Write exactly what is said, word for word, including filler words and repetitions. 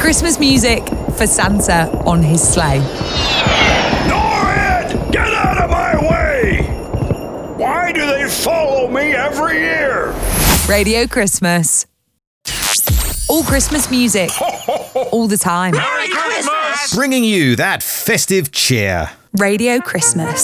Christmas music for Santa on his sleigh. Norrid! Get out of my way! Why do they follow me every year? Radio Christmas. All Christmas music. All the time. Merry Christmas! Bringing you that festive cheer. Radio Christmas.